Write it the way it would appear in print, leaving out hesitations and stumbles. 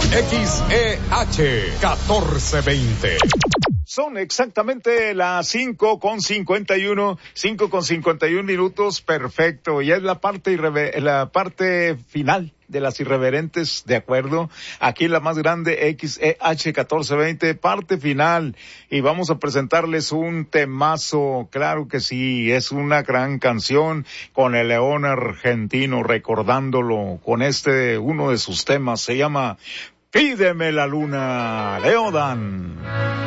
XEH 1420. Son exactamente las 5:51 minutos, perfecto. Y es la parte final de las irreverentes, de acuerdo. Aquí la más grande, XEH 1420, parte final. Y vamos a presentarles un temazo, claro que sí, es una gran canción con el León argentino, recordándolo con uno de sus temas, se llama Pídeme la luna, Leodan.